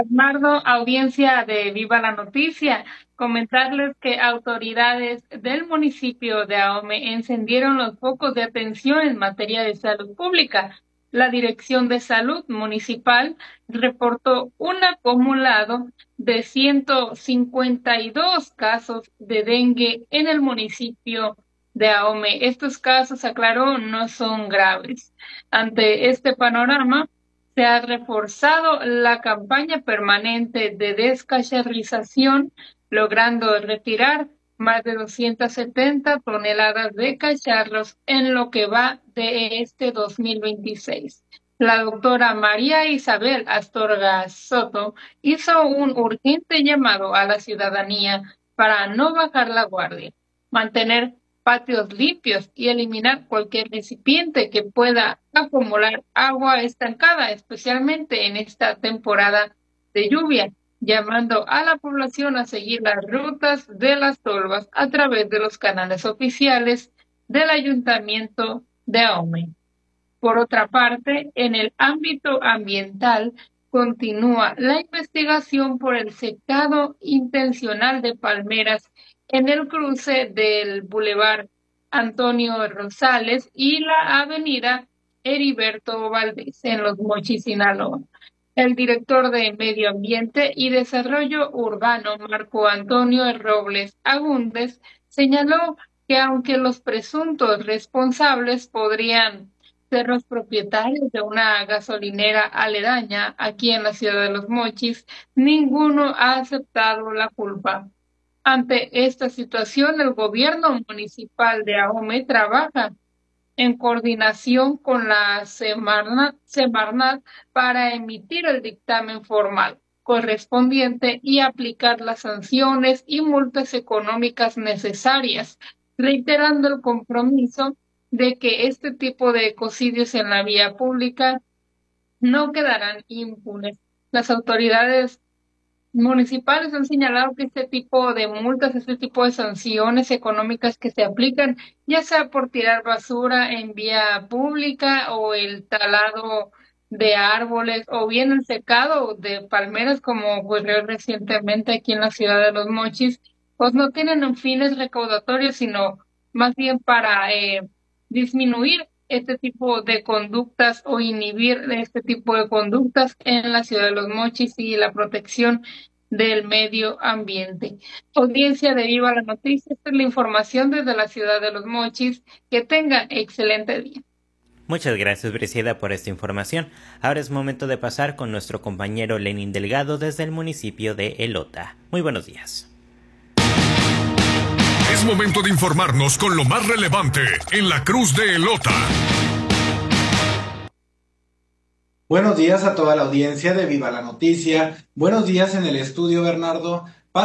Bernardo, audiencia de Viva la Noticia, comentarles que autoridades del municipio de Ahome encendieron los focos de atención en materia de salud pública. La Dirección de Salud Municipal reportó un acumulado de 152 casos de dengue en el municipio de Ahome. Estos casos, aclaró, no son graves. Ante este panorama, se ha reforzado la campaña permanente de descacharrización, logrando retirar más de 270 toneladas de cacharros en lo que va de este 2026. La doctora María Isabel Astorga Soto hizo un urgente llamado a la ciudadanía para no bajar la guardia, mantener patios limpios y eliminar cualquier recipiente que pueda acumular agua estancada, especialmente en esta temporada de lluvia, llamando a la población a seguir las rutas de las tolvas a través de los canales oficiales del Ayuntamiento de Ahome. Por otra parte, en el ámbito ambiental, continúa la investigación por el secado intencional de palmeras en el cruce del Boulevard Antonio Rosales y la avenida Heriberto Valdés en Los Mochis, Sinaloa. El director de Medio Ambiente y Desarrollo Urbano, Marco Antonio Robles Agúndez, señaló que aunque los presuntos responsables podrían ser los propietarios de una gasolinera aledaña aquí en la ciudad de Los Mochis, ninguno ha aceptado la culpa. Ante esta situación, el gobierno municipal de Ahome trabaja en coordinación con la Semarnat para emitir el dictamen formal correspondiente y aplicar las sanciones y multas económicas necesarias, reiterando el compromiso de que este tipo de ecocidios en la vía pública no quedarán impunes. Las autoridades municipales han señalado que este tipo de multas, este tipo de sanciones económicas que se aplican, ya sea por tirar basura en vía pública o el talado de árboles o bien el secado de palmeras como ocurrió recientemente aquí en la ciudad de Los Mochis, pues no tienen fines recaudatorios, sino más bien para disminuir este tipo de conductas o inhibir este tipo de conductas en la ciudad de Los Mochis y la protección del medio ambiente. Audiencia de Viva la Noticia, esta es la información desde la ciudad de Los Mochis. Que tengan excelente día. Muchas gracias, Brisida, por esta información. Ahora es momento de pasar con nuestro compañero Lenin Delgado desde el municipio de Elota. Muy buenos días. Es momento de informarnos con lo más relevante en la Cruz de Elota. Buenos días a toda la audiencia de Viva la Noticia. Buenos días en el estudio, Bernardo.